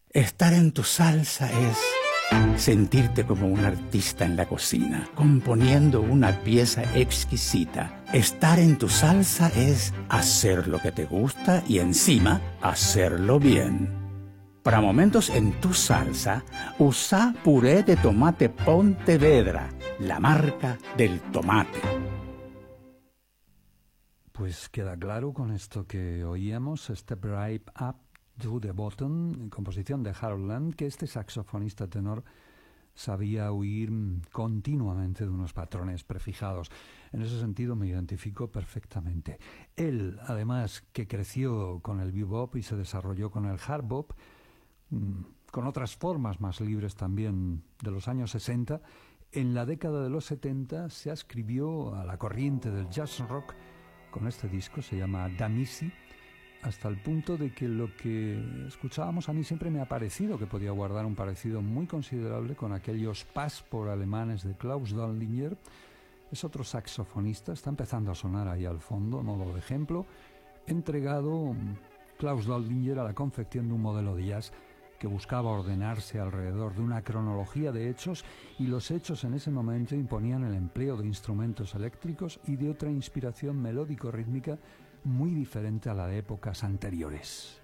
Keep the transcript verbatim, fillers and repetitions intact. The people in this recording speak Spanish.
Estar en tu salsa es sentirte como un artista en la cocina, componiendo una pieza exquisita. Estar en tu salsa es hacer lo que te gusta y encima hacerlo bien. Para momentos en tu salsa, usa puré de tomate Pontevedra, la marca del tomate. Pues queda claro con esto que oíamos, Step Right Up to the Bottom, composición de Harold Land, que este saxofonista tenor sabía huir continuamente de unos patrones prefijados. En ese sentido me identifico perfectamente. Él, además, que creció con el bebop y se desarrolló con el hard bop, con otras formas más libres también de los años sesenta, en la década de los setenta se ascribió a la corriente del jazz rock con este disco, se llama Damisi, hasta el punto de que lo que escuchábamos a mí siempre me ha parecido que podía guardar un parecido muy considerable con aquellos Passport alemanes de Klaus Doldinger. Es otro saxofonista, está empezando a sonar ahí al fondo, a modo de ejemplo, entregado Klaus Doldinger a la confección de un modelo de jazz que buscaba ordenarse alrededor de una cronología de hechos, y los hechos en ese momento imponían el empleo de instrumentos eléctricos y de otra inspiración melódico-rítmica muy diferente a la de épocas anteriores.